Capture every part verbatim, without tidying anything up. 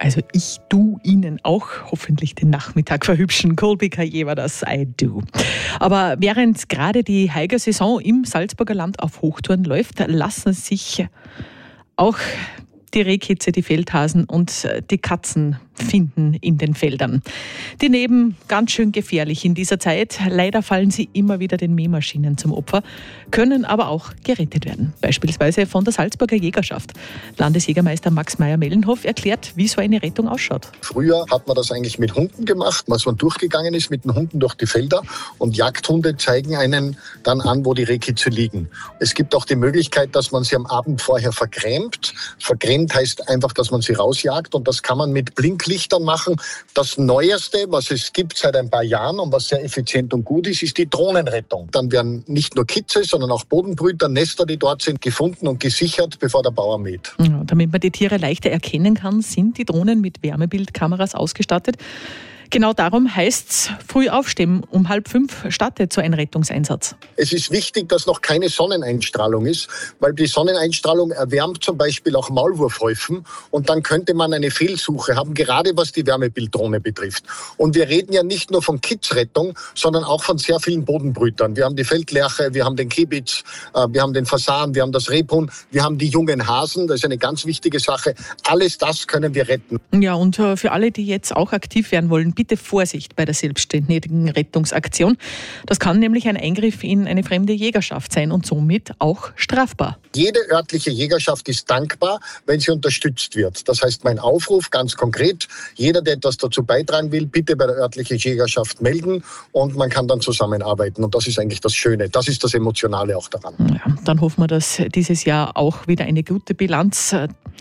Also ich tu Ihnen auch hoffentlich den Nachmittag verhübschen. Colby Kaye war das, I do. Aber während gerade die Heiger-Saison im Salzburger Land auf Hochtouren läuft, lassen sich auch die Rehkitze, die Feldhasen und die Katzen finden in den Feldern. Die leben ganz schön gefährlich in dieser Zeit. Leider fallen sie immer wieder den Mähmaschinen zum Opfer, können aber auch gerettet werden. Beispielsweise von der Salzburger Jägerschaft. Landesjägermeister Max Meyer-Mellenhof erklärt, wie so eine Rettung ausschaut. Früher hat man das eigentlich mit Hunden gemacht, dass man durchgegangen ist mit den Hunden durch die Felder und Jagdhunde zeigen einen dann an, wo die Rehkitze liegen. Es gibt auch die Möglichkeit, dass man sie am Abend vorher vergrämt. Vergrämt heißt einfach, dass man sie rausjagt und das kann man mit Blinklichtern machen. Das Neueste, was es gibt seit ein paar Jahren und was sehr effizient und gut ist, ist die Drohnenrettung. Dann werden nicht nur Kitze, sondern auch Bodenbrüter, Nester, die dort sind, gefunden und gesichert, bevor der Bauer mäht. Ja, damit man die Tiere leichter erkennen kann, sind die Drohnen mit Wärmebildkameras ausgestattet. Genau darum heißt es, früh aufstehen. Um halb fünf startet so ein Rettungseinsatz. Es ist wichtig, dass noch keine Sonneneinstrahlung ist, weil die Sonneneinstrahlung erwärmt zum Beispiel auch Maulwurfhäufen und dann könnte man eine Fehlsuche haben, gerade was die Wärmebilddrohne betrifft. Und wir reden ja nicht nur von Kitzrettung, sondern auch von sehr vielen Bodenbrütern. Wir haben die Feldlerche, wir haben den Kibitz, wir haben den Fasan, wir haben das Rebhuhn, wir haben die jungen Hasen, das ist eine ganz wichtige Sache. Alles das können wir retten. Ja, und für alle, die jetzt auch aktiv werden wollen, bitte Vorsicht bei der selbstständigen Rettungsaktion. Das kann nämlich ein Eingriff in eine fremde Jägerschaft sein und somit auch strafbar. Jede örtliche Jägerschaft ist dankbar, wenn sie unterstützt wird. Das heißt, mein Aufruf ganz konkret, jeder, der etwas dazu beitragen will, bitte bei der örtlichen Jägerschaft melden und man kann dann zusammenarbeiten. Und das ist eigentlich das Schöne, das ist das Emotionale auch daran. Ja, dann hoffen wir, dass dieses Jahr auch wieder eine gute Bilanz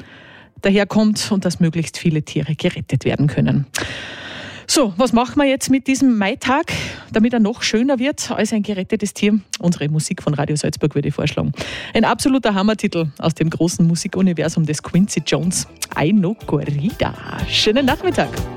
daherkommt und dass möglichst viele Tiere gerettet werden können. So, was machen wir jetzt mit diesem Maitag, damit er noch schöner wird als ein gerettetes Tier? Unsere Musik von Radio Salzburg würde ich vorschlagen. Ein absoluter Hammertitel aus dem großen Musikuniversum des Quincy Jones. I No Corrida. Schönen Nachmittag.